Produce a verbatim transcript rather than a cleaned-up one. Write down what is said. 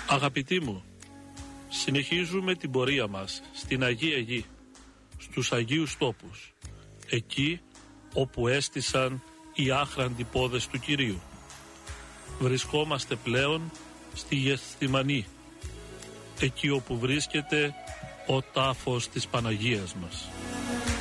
Αγαπητοί μου, συνεχίζουμε την πορεία μας στην Αγία Γη, στους Αγίους Τόπους, εκεί όπου έστησαν οι άχραντοι πόδες του Κυρίου. Βρισκόμαστε πλέον στη Γεθσιμανή, εκεί όπου βρίσκεται ο τάφος της Παναγίας μας.